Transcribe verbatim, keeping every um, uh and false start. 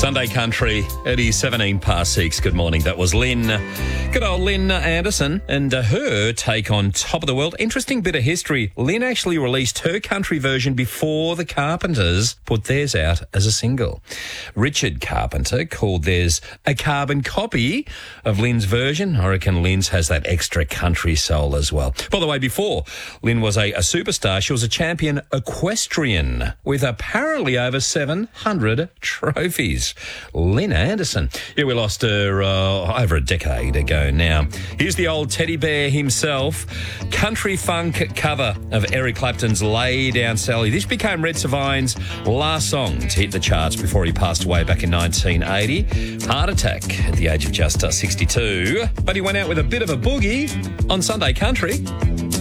Sunday Country, it is seventeen past six. Good morning. That was Lynn. Good old Lynn Anderson and uh, her take on Top of the World. Interesting bit of history. Lynn actually released her country version before the Carpenters put theirs out as a single. Richard Carpenter called theirs a carbon copy of Lynn's version. I reckon Lynn's has that extra country soul as well. By the way, before Lynn was a, a superstar, she was a champion equestrian with apparently over seven hundred trophies. Lynn Anderson. Yeah, we lost her uh, over a decade ago now. Here's the old teddy bear himself. Country funk cover of Eric Clapton's Lay Down Sally. This became Red Savine's last song to hit the charts before he passed away back in nineteen eighty. Heart attack at the age of just uh, sixty-two. But he went out with a bit of a boogie on Sunday Country.